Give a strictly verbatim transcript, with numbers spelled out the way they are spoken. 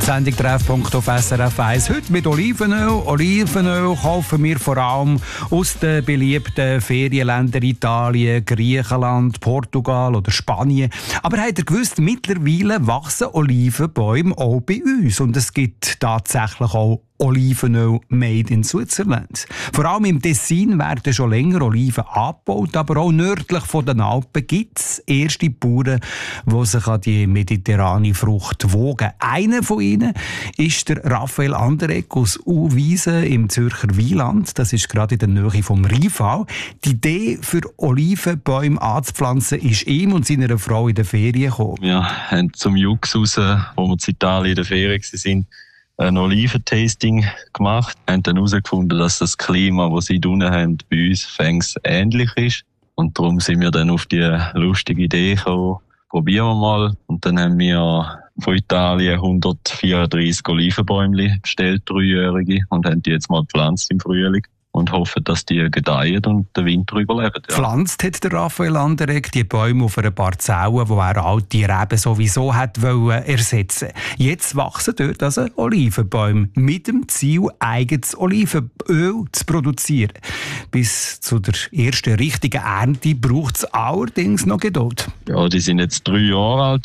Sendung Treffpunkt auf S R F eins. Heute mit Olivenöl. Olivenöl kaufen wir vor allem aus den beliebten Ferienländern Italien, Griechenland, Portugal oder Spanien. Aber habt ihr gewusst, mittlerweile wachsen Olivenbäume auch bei uns. Und es gibt tatsächlich auch Olivenöl made in Switzerland. Vor allem im Tessin werden schon länger Oliven angebaut, aber auch nördlich von den Alpen gibt es erste Bauern, die sich an die mediterrane Frucht wogen. Einer von ihnen ist der Raphael Anderegg aus Uwiesen im Zürcher Wieland. Das ist gerade in der Nähe vom Rheinfall. Die Idee für Olivenbäume anzupflanzen ist ihm und seiner Frau in der Ferien gekommen. Wir haben zum Jux raus, wo wir in Italien in der Ferien waren, ein Oliventasting gemacht, haben dann herausgefunden, dass das Klima, das sie unten haben, bei uns fängs ähnlich ist. Und darum sind wir dann auf die lustige Idee gekommen, probieren wir mal. Und dann haben wir von Italien hundertvierunddreissig Olivenbäume bestellt, dreijährige, und haben die jetzt mal gepflanzt im Frühling. Und hoffen, dass die gedeihen und den Winter überleben. Ja. Pflanzt hat der Raphael Anderegg die Bäume auf einer Parzelle, wo er alte Reben sowieso hat wollen ersetzen. Jetzt wachsen dort also Olivenbäume mit dem Ziel, eigenes Olivenöl zu produzieren. Bis zu der ersten richtigen Ernte braucht es allerdings noch Geduld. Ja, die sind jetzt drei Jahre alt,